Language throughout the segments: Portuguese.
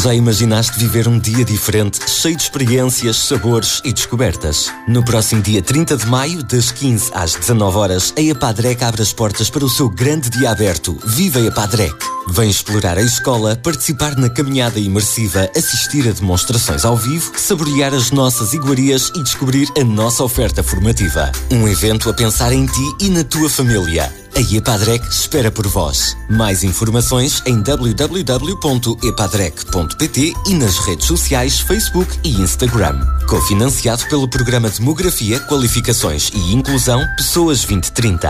Já imaginaste viver um dia diferente, cheio de experiências, sabores e descobertas? No próximo dia 30 de maio, das 15 às 19 horas, a EPADREC abre as portas para o seu grande dia aberto. Viva a EPADREC! Vem explorar a escola, participar na caminhada imersiva, assistir a demonstrações ao vivo, saborear as nossas iguarias e descobrir a nossa oferta formativa. Um evento a pensar em ti e na tua família. A EPADREC espera por vós. Mais informações em www.epadrec.pt e nas redes sociais Facebook e Instagram. Cofinanciado pelo Programa Demografia, Qualificações e Inclusão Pessoas 2030.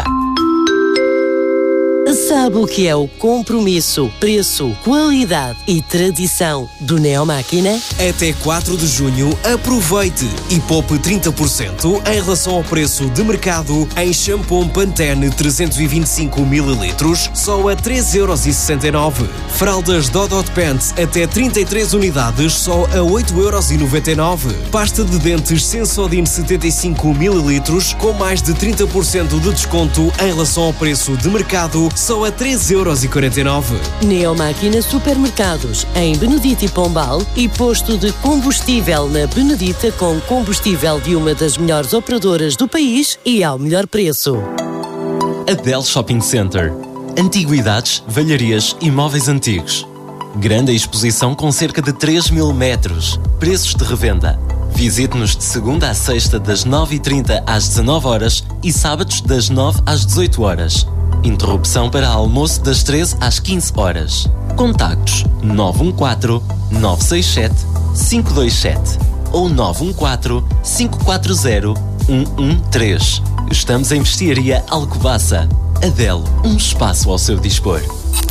Sabe o que é o compromisso, preço, qualidade e tradição do Neomáquina? Até 4 de junho, aproveite e poupe 30% em relação ao preço de mercado em shampoo Pantene 325 ml, só a 3,69€. Fraldas Dodot Pants até 33 unidades, só a 8,99€. Pasta de dentes Sensodyne 75 ml, com mais de 30% de desconto em relação ao preço de mercado, só a 3,49€. Neomáquina Supermercados, em Benedita e Pombal, e posto de combustível na Benedita com combustível de uma das melhores operadoras do país e ao melhor preço. Adel Shopping Center. Antiguidades, velharias e móveis antigos. Grande exposição com cerca de 3.000 metros. Preços de revenda. Visite-nos de segunda a sexta das 9h30 às 19 horas e sábados das 9 às 18 horas. Interrupção para almoço das 13 às 15 horas. Contactos 914-967-527 ou 914-540-113. Estamos em Vestiaria Alcobaça. Adel, um espaço ao seu dispor.